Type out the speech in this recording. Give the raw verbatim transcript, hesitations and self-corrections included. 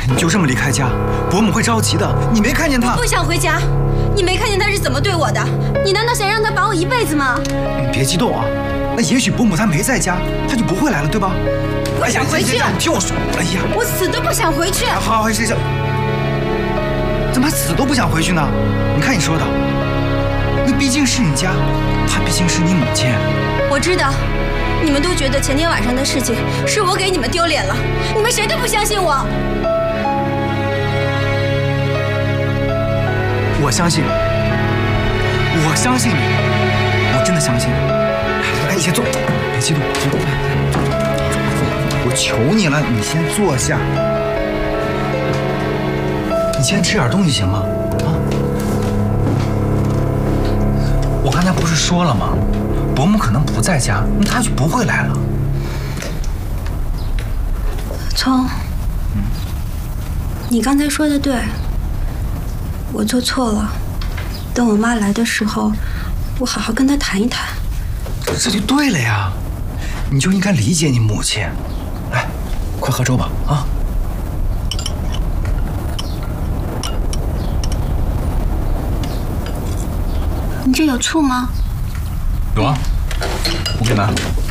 你就这么离开家，伯母会着急的。你没看见她？ 不想回家。你没看见她是怎么对我的？你难道想让她把我一辈子吗？ 你别激动啊。那也许伯母她没在家，她就不会来了，对吧？ 我想回去。 你听我说。哎呀， 我死都不想回去。 好好好，睡觉。怎么还死都不想回去呢？你看你说的，那毕竟是你家，她毕竟是你母亲。 我知道。你们都觉得前天晚上的事情是我给你们丢脸了，你们谁都不相信我。 我相信，我相信你，我真的相信你。来，你先坐，别激动，别激动。我求你了，你先坐下。你先吃点东西行吗？啊！我刚才不是说了吗？伯母可能不在家，那她就不会来了。 聪，嗯，你刚才说的对，我做错了。等我妈来的时候，我好好跟她谈一谈。 这就对了呀，你就应该理解你母亲。来，快喝粥吧，啊！ 你这有醋吗？ 有啊，我给拿。